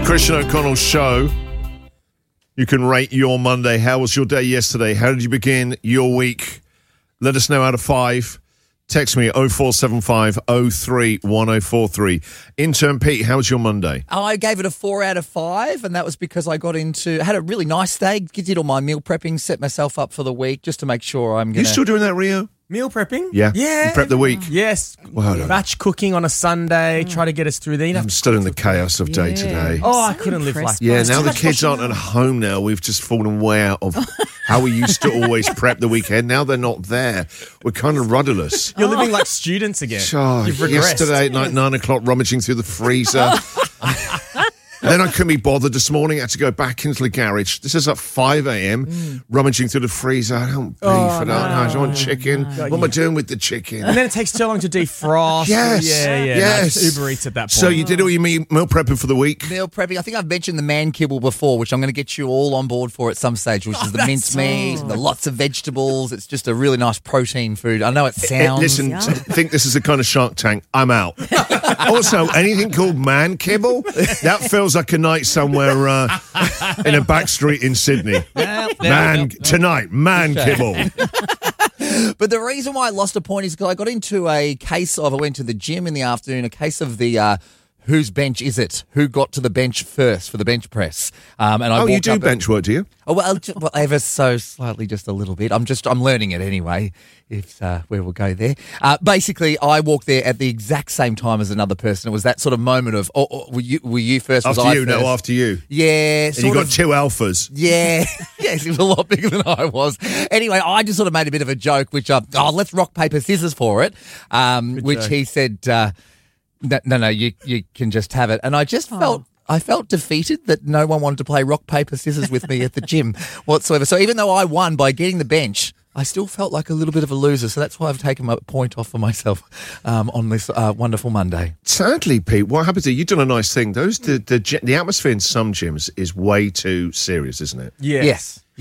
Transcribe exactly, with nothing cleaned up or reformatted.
Christian O'Connell Show. You can rate your Monday. How was your day yesterday? How did you begin your week? Let us know out of five. Text me oh four seven five oh three one oh four three. Intern Pete, how was your Monday? I gave it a four out of five, and that was because I got into, had a really nice day, did all my meal prepping, set myself up for the week just to make sure I'm going You to... still doing that, Rio? Meal prepping? Yeah. Yeah. You prep the week? Yes. Well, Batch cooking on a Sunday, Mm. try to get us through there. You know, I'm still in the chaos of day Yeah. to day. oh, I couldn't live like Yeah, that. now too the much kids washing aren't at home now. We've just fallen way out of how we used to always prep the weekend. Now they're not there. We're kind of rudderless. You're living like students again. Oh, You've regressed. yesterday at like nine o'clock, rummaging through the freezer. Then I couldn't be bothered this morning. I had to go back into the garage. This is at five a.m. rummaging through the freezer. I don't beef. I don't know. I don't want chicken. What am I doing with the chicken? And then it takes too long to defrost. Yes. Yeah, yeah. Yes. That's Uber Eats at that point. So you did all your meal meal prepping for the week? Meal prepping. I think I've mentioned the man kibble before, which I'm going to get you all on board for at some stage, which is the mince meat and the lots of vegetables. It's just a really nice protein food. I know it Eh, sounds... Listen, Yum. t- think this is the kind of Shark Tank. I'm out. Also, anything called man kibble, that feels like a night somewhere uh, in a back street in Sydney. Man, tonight, man kibble. But the reason why I lost a point is because I got into a case of, I went to the gym in the afternoon, a case of the... Uh, whose bench is it? Who got to the bench first for the bench press? Um, and I Oh, you walked do up bench work, do you? Oh, well, ju- well, ever so slightly, just a little bit. I'm just, I'm learning it anyway, if uh, we will go there. Uh, basically, I walked there at the exact same time as another person. It was that sort of moment of, oh, oh were, you, were you first? Was After I you, first? no, after you. Yeah. And you sort got of- two alphas. Yeah. Yes, he was a lot bigger than I was. Anyway, I just sort of made a bit of a joke, which, uh, oh, let's rock, paper, scissors for it, um, which joke. he said, uh, no, no, no, you, you can just have it. And I just felt... I felt defeated that no one wanted to play rock, paper, scissors with me at the gym whatsoever. So even though I won by getting the bench, I still felt like a little bit of a loser. So that's why I've taken a point off for myself um, on this uh, wonderful Monday. Sadly, Pete, what happens is you've done a nice thing. Those the, the, the atmosphere in some gyms is way too serious, isn't it? Yes. Yes.